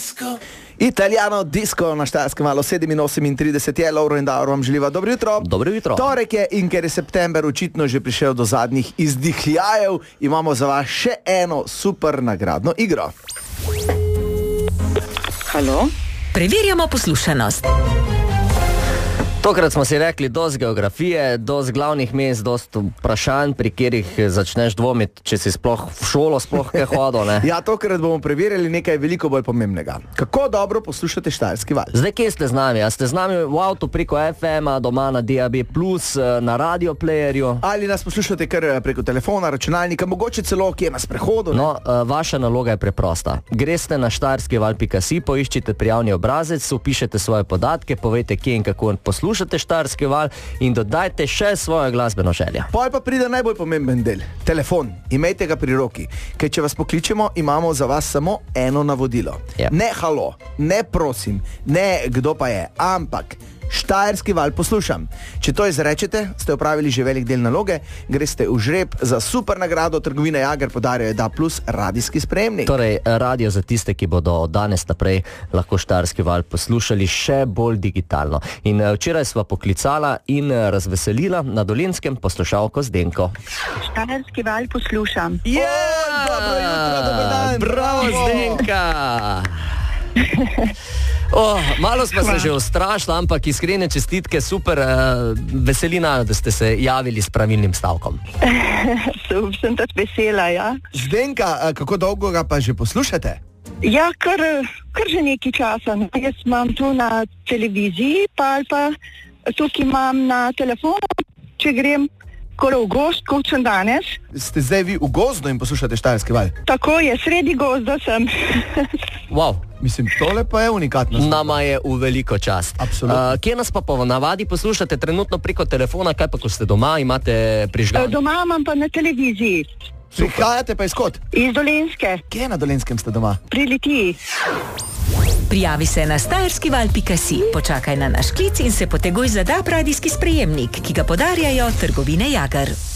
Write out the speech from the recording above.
Italiano disco na Štajerskem valu 37 je Lovro in Davor vam želiva dobro jutro. Dobro jutro. Torek je in ker je september očitno že prišel do zadnjih izdihljajev, imamo za vas še eno super nagradno igro. Halo? Preverjamo poslušanost. Tokrat smo si rekli dosti geografije, dosti glavnih mest, dosti vprašanj, pri katerih začneš dvomiti, če si sploh v šolo sploh kaj hodil, ne? Ja, tokrat bomo preverjali nekaj veliko bolj pomembnega. Kako dobro poslušate Štajerski val? Zdaj, kje ste z nami? A ste z nami v avtu preko FM-a, doma na DAB+, na radioplayerju? Ali nas poslušate kar preko telefona, računalnika, mogoče celo kje na sprehodu? No, vaša naloga je preprosta. Greste na štajerskival.si, poiščite prijavni obrazec, vpišete svoje podatke, povejte kje in kako poslušate Štajerski val in dodajte še svojo glasbeno željo. Pol pa pride najbolj pomemben del. Telefon. Imejte ga pri roki. Ker če vas pokličemo, imamo za vas samo eno navodilo. Ja. Ne halo, ne prosim, ne kdo pa je, ampak Štajerski val poslušam. Če to izrečete, ste opravili že velik del naloge, greste v žreb za super nagrado trgovine Jager, podarjajo DA+ radijski sprejemnik. Torej, radio za tiste, ki bodo od danes naprej lahko Štajerski val poslušali še bolj digitalno. In včeraj sva poklicala in razveselila na Dolenjskem poslušalko Zdenko. Štajerski val poslušam. Dobro jutro, dober dan. Bravo, Zdenka! Malo smo se že ustrašili, ampak iskrene čestitke, super, veselina, da ste se javili s pravilnim stavkom. Sem tudi vesela, ja. Zdenka, kako dolgo ga pa že poslušate? Ja, kar že nekaj časa. No. Jaz imam tu na televiziji, pa tukaj imam na telefonu, če grem v gozd, kot sem danes. Ste zdaj vi v gozdu in poslušate Štajerski val? Tako je, sredi gozda sem. Wow, mislim, tole pa je unikatno. Nama je v veliko čast. Absolutno. Kje nas pa po navadi poslušate trenutno preko telefona, kaj pa ko ste doma, imate prižgan? Doma imam pa na televiziji. Prihajate pa iz kod? Iz Dolenjske. Kje na Dolenjskem ste doma? Pri Litiji. Prijavi se na štajerskival.si, počakaj na naš klic in se poteguj za DAB radijski sprejemnik, ki ga podarjajo trgovine Jager.